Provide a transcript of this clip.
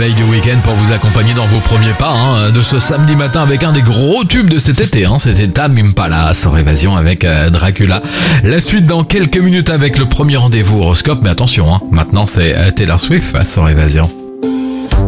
réveil du week-end pour vous accompagner dans vos premiers pas de ce samedi matin avec un des gros tubes de cet été. C'était Tame Impala sur Évasion avec Dracula. La suite dans quelques minutes avec le premier rendez-vous horoscope. Mais attention, maintenant c'est Taylor Swift sur Évasion.